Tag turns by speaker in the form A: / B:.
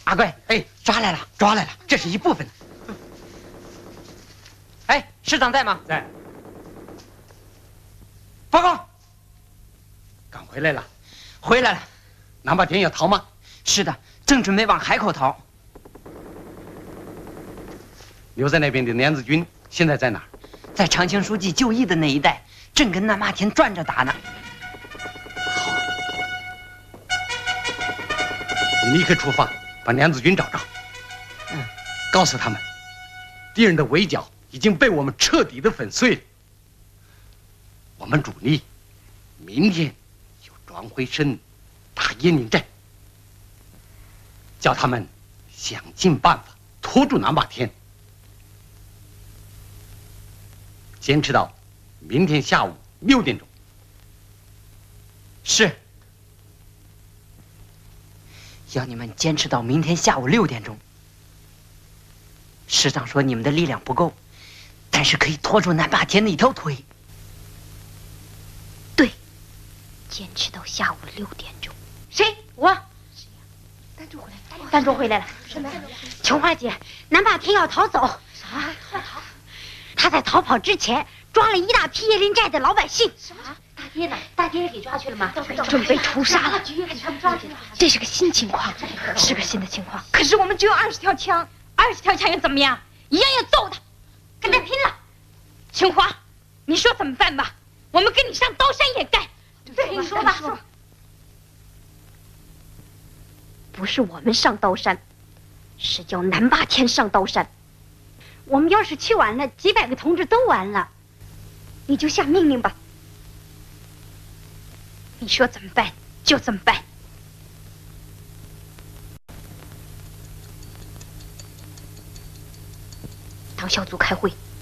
A: 阿贵，哎，抓来了，抓来了，这是一部分。哎，师长在吗？
B: 在。
A: 报告，
B: 刚回来了。
A: 回来了。
B: 南霸天要逃吗？
A: 是的，正准备往海口逃。
B: 留在那边的梁子军现在在哪儿？
A: 在长青书记就义的那一带，正跟南霸天转着打呢。
B: 好，你立刻出发，把梁子军找着。告诉他们，敌人的围剿已经被我们彻底的粉碎了。我们主力明天就转回身打鄢陵寨，叫他们想尽办法拖住南霸天，坚持到明天下午6点钟。
A: 是。要你们坚持到明天下午6点钟。师长说你们的力量不够，但是可以拖住南霸天的一条腿。
C: 对，坚持到下午6点钟。
D: 谁？我。
C: 谁呀？
D: 丹珠回来了。
C: 什么？
D: 琼花姐，南霸天要逃走。
C: 啥？要逃？
D: 他在逃跑之前抓了一大批椰林寨的老百姓。
C: 什么？大爹呢？大爹给抓去了吗？
D: 准备屠杀了。这是个新情况，是个新的情况。可是我们只有20条枪，20条枪又怎么样？一样要揍他，跟他拼了。琼花，你说怎么办吧？我们跟你上刀山也干。对，你说吧。不是我们上刀山，是叫南霸天上刀山。我们要是去晚了，几百个同志都完了。你就下命令吧。你说怎么办就怎么办。党小组开会，